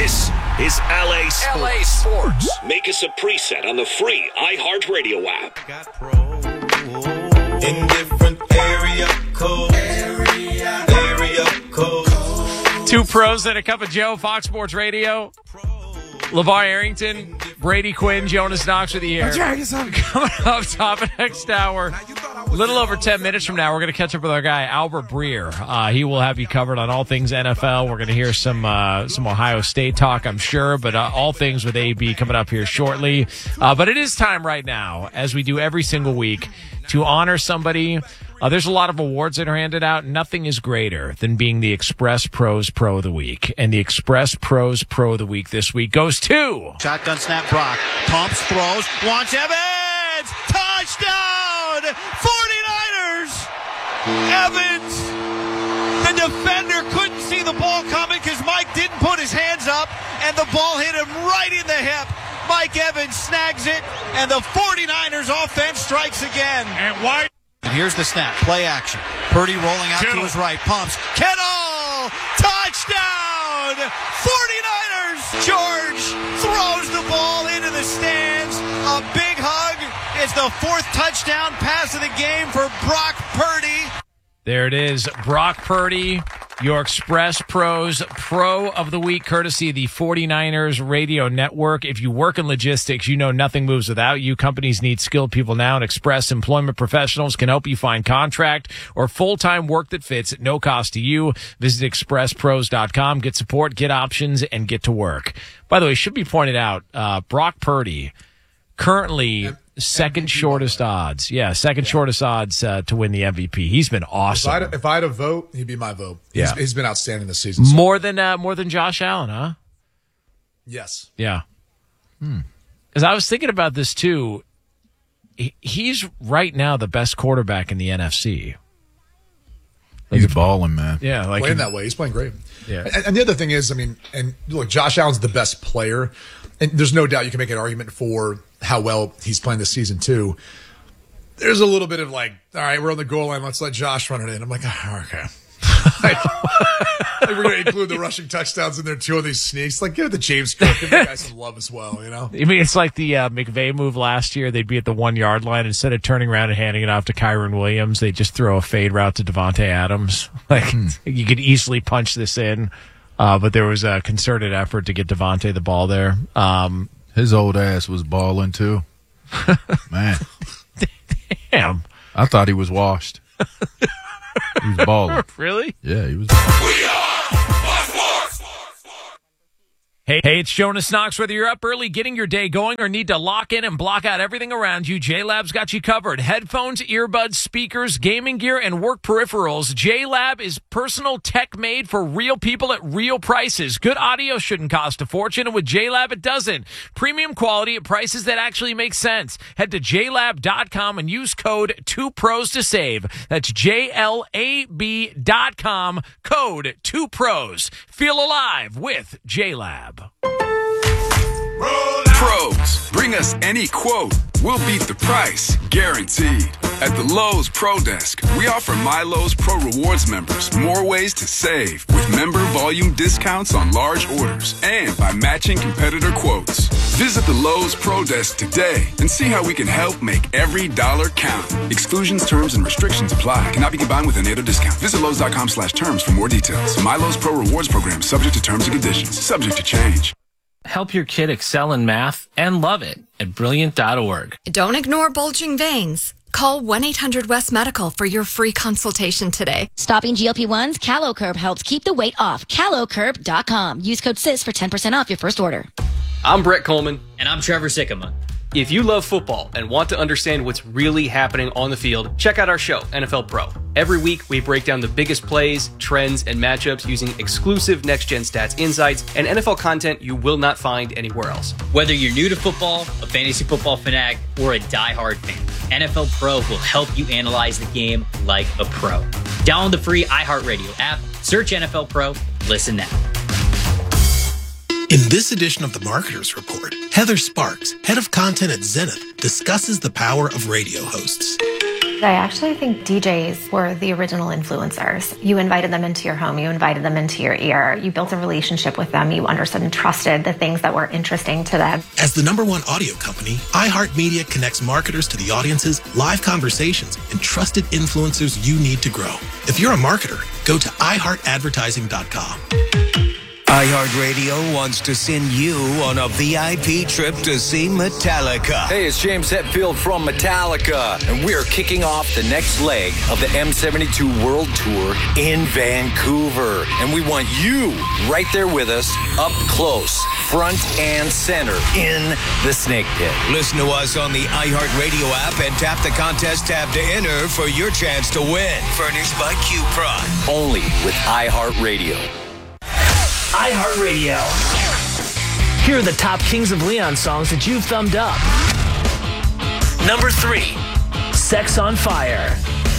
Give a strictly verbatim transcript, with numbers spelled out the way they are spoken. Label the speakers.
Speaker 1: This is L A Sports.
Speaker 2: L A Sports.
Speaker 1: Make us a preset on the free iHeartRadio app.
Speaker 3: Got pro in different area code. Area, area code.
Speaker 4: Two pros and a cup of Joe, Fox Sports Radio. LeVar Arrington, Brady Quinn, Jonas Knox with you here. Coming up top of next hour. A little over ten minutes from now, we're going to catch up with our guy, Albert Breer. Uh, he will have you covered on all things N F L. We're going to hear some uh, some Ohio State talk, I'm sure, but uh, all things with A B coming up here shortly. Uh, but it is time right now, as we do every single week, to honor somebody. Uh, there's a lot of awards that are handed out. Nothing is greater than being the Express Pros Pro of the Week. And the Express Pros Pro of the Week this week goes to...
Speaker 5: Shotgun snap, Brock. Pumps, throws, wants Evans! Touchdown! forty-niners! Evans! The defender couldn't see the ball coming because Mike didn't put his hands up, and the ball hit him right in the hip. Mike Evans snags it, and the forty-niners offense strikes again.
Speaker 4: And why...
Speaker 5: Here's the snap. Play action. Purdy rolling out
Speaker 4: Kittle.
Speaker 5: to his right. Pumps. Kittle! Touchdown! forty-niners! George throws the ball into the stands. A big hug. It's the fourth touchdown pass of the game for Brock Purdy.
Speaker 4: There it is. Brock Purdy, your Express Pros Pro of the Week, courtesy of the forty-niners Radio Network. If you work in logistics, you know nothing moves without you. Companies need skilled people now, and Express Employment Professionals can help you find contract or full-time work that fits at no cost to you. Visit express pros dot com. Get support, get options, and get to work. By the way, it should be pointed out, uh, Brock Purdy, currently... Second shortest odds. Yeah, second yeah. shortest odds uh, to win the M V P. He's been awesome.
Speaker 6: If I, had, if I had a vote, he'd be my vote.
Speaker 4: Yeah.
Speaker 6: He's, he's been outstanding this season. So.
Speaker 4: More than uh, more than Josh Allen, huh?
Speaker 6: Yes.
Speaker 4: Yeah. Because hmm. I was thinking about this, too. He, he's right now the best quarterback in the N F C.
Speaker 7: Like he's balling, man.
Speaker 6: Yeah. Like playing he, that way. He's playing great.
Speaker 4: Yeah.
Speaker 6: And, and the other thing is, I mean, and look, Josh Allen's the best player. And there's no doubt you can make an argument for how well he's playing this season, too. There's a little bit of like, all right, we're on the goal line. Let's let Josh run it in. I'm like, oh, okay. like, like we're going to include the rushing touchdowns in there, too, on these sneaks. Like, give it to James Cook. Give the guy some love as well, you know?
Speaker 4: I mean, it's like the uh, McVay move last year. They'd be at the one-yard line. Instead of turning around and handing it off to Kyron Williams, they just throw a fade route to Devontae Adams. Like, hmm. you could easily punch this in. Uh, but there was a concerted effort to get Devontae the ball there. Um,
Speaker 7: His old ass was balling, too. Man.
Speaker 4: Damn.
Speaker 7: I thought he was washed. He was balling.
Speaker 4: Really?
Speaker 7: Yeah, he was balling.
Speaker 1: We are Sports.
Speaker 4: Hey, hey, it's Jonas Knox. Whether you're up early getting your day going or need to lock in and block out everything around you, J-Lab's got you covered. Headphones, earbuds, speakers, gaming gear, and work peripherals. J-Lab is personal tech made for real people at real prices. Good audio shouldn't cost a fortune, and with J-Lab, it doesn't. Premium quality at prices that actually make sense. Head to j lab dot com and use code two pros to save. That's J L A B dot com, code two pros. Feel alive with J-Lab.
Speaker 2: Pros, bring us any quote. We'll beat the price, guaranteed. At the Lowe's Pro Desk, we offer My Lowe's Pro Rewards members more ways to save with member volume discounts on large orders and by matching competitor quotes. Visit the Lowe's Pro Desk today and see how we can help make every dollar count. Exclusions, terms, and restrictions apply. Cannot be combined with any other discount. Visit Lowe's dot com slash terms for more details. My Lowe's Pro Rewards program subject to terms and conditions. Subject to change.
Speaker 8: Help your kid excel in math and love it at brilliant dot org.
Speaker 9: Don't ignore bulging veins. Call one eight hundred West Medical for your free consultation today.
Speaker 10: Stopping G L P ones? CaloCurb helps keep the weight off. calo curb dot com. Use code S I S for ten percent off your first order.
Speaker 11: I'm Brett Coleman.
Speaker 12: And I'm Trevor Sikkema.
Speaker 11: If you love football and want to understand what's really happening on the field, check out our show, N F L Pro. Every week, we break down the biggest plays, trends, and matchups using exclusive next-gen stats insights and N F L content you will not find anywhere else.
Speaker 12: Whether you're new to football, a fantasy football fanatic, or a diehard fan, N F L Pro will help you analyze the game like a pro. Download the free iHeartRadio app, search N F L Pro, listen now.
Speaker 13: In this edition of the Marketers Report, Heather Sparks, head of content at Zenith, discusses the power of radio hosts.
Speaker 14: I actually think D Js were the original influencers. You invited them into your home. You invited them into your ear. You built a relationship with them. You understood and trusted the things that were interesting to them.
Speaker 13: As the number one audio company, iHeartMedia connects marketers to the audiences, live conversations, and trusted influencers you need to grow. If you're a marketer, go to i heart advertising dot com.
Speaker 15: iHeartRadio wants to send you on a V I P trip to see Metallica.
Speaker 16: Hey, it's James Hetfield from Metallica, and we are kicking off the next leg of the M seventy-two World Tour in Vancouver. And we want you right there with us, up close, front and center, in the Snake Pit.
Speaker 15: Listen to us on the iHeartRadio app and tap the contest tab to enter for your chance to win. Furnished by Q-Prod.
Speaker 16: Only with iHeartRadio.
Speaker 17: iHeartRadio. Here are the top Kings of Leon songs that you've thumbed up. Number three, Sex on Fire.